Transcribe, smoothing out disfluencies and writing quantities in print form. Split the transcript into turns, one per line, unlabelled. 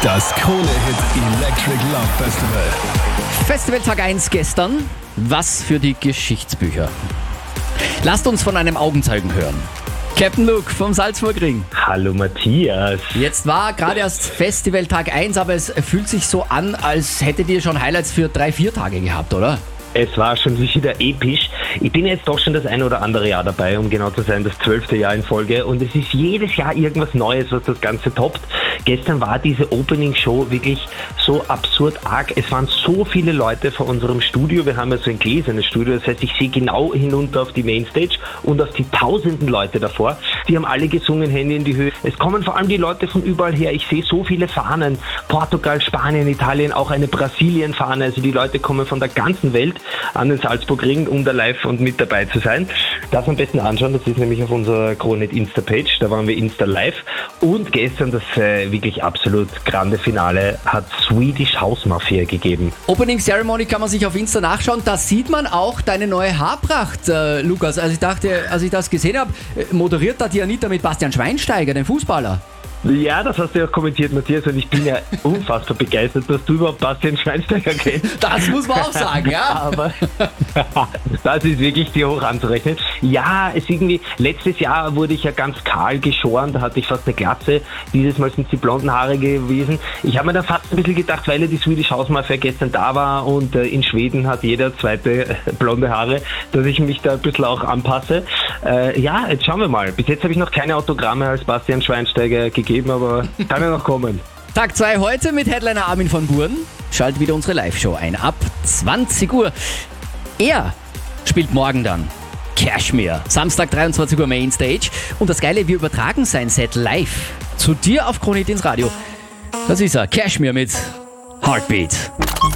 Das Krone-Hit Electric Love Festival.
Festivaltag 1 gestern. Was für die Geschichtsbücher. Lasst uns von einem Augenzeugen hören. Captain Luke vom Salzburgring.
Hallo Matthias.
Jetzt war gerade erst Festivaltag 1, aber es fühlt sich so an, als hättet ihr schon Highlights für 3-4 Tage gehabt, oder?
Es war schon wieder episch. Ich bin jetzt doch schon das ein oder andere Jahr dabei, um genau zu sein, das 12. Jahr in Folge. Und es ist jedes Jahr irgendwas Neues, was das Ganze toppt. Gestern war diese Opening-Show wirklich so absurd arg. Es waren so viele Leute vor unserem Studio. Wir haben ja so ein gläsernes Studio. Das heißt, ich sehe genau hinunter auf die Mainstage und auf die tausenden Leute davor. Die haben alle gesungen, Hände in die Höhe. Es kommen vor allem die Leute von überall her. Ich sehe so viele Fahnen. Portugal, Spanien, Italien, auch eine Brasilien-Fahne. Also die Leute kommen von der ganzen Welt an den Salzburgring, um da live und mit dabei zu sein. Das am besten anschauen, das ist nämlich auf unserer Krone-Hit Insta-Page, da waren wir Insta live. Und gestern das wirklich absolut grande Finale hat Swedish House Mafia gegeben.
Opening Ceremony kann man sich auf Insta nachschauen, da sieht man auch deine neue Haarpracht, Lukas. Also ich dachte, als ich das gesehen habe, moderiert da die Anita mit Bastian Schweinsteiger, dem Fußballer.
Ja, das hast du ja auch kommentiert, Matthias, und ich bin ja unfassbar begeistert, dass du überhaupt Bastian Schweinsteiger kennst.
Das muss man auch sagen, ja.
Aber das ist wirklich dir hoch anzurechnen. Ja, es irgendwie, letztes Jahr wurde ich ja ganz kahl geschoren, da hatte ich fast eine Glatze. Dieses Mal sind es die blonden Haare gewesen. Ich habe mir dann fast ein bisschen gedacht, weil ja die Swedish House Mafia gestern da war und in Schweden hat jeder zweite blonde Haare, dass ich mich da ein bisschen auch anpasse. Ja, jetzt schauen wir mal. Bis jetzt habe ich noch keine Autogramme als Bastian Schweinsteiger gegeben, aber kann ja noch kommen.
Tag 2 heute mit Headliner Armin von Buuren. Schaltet wieder unsere Live-Show ein. Ab 20 Uhr. Er spielt morgen dann Cashmere. Samstag 23 Uhr Mainstage. Und das Geile, wir übertragen sein Set live zu dir auf Krone Hit ins Radio. Das ist er, Cashmere mit Heartbeat.